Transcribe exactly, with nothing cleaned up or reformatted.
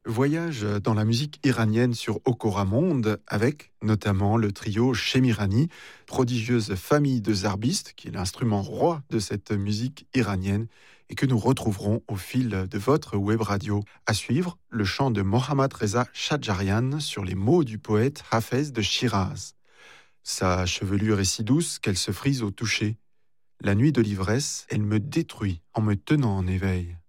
Voyage dans la musique iranienne sur Okora Monde avec notamment le trio Shemirani, prodigieuse famille de zarbistes, qui est l'instrument roi de cette musique iranienne et que nous retrouverons au fil de votre web radio. À suivre, le chant de Mohammad Reza Shadjarian sur les mots du poète Hafez de Shiraz. Sa chevelure est si douce qu'elle se frise au toucher. La nuit de l'ivresse, elle me détruit en me tenant en éveil.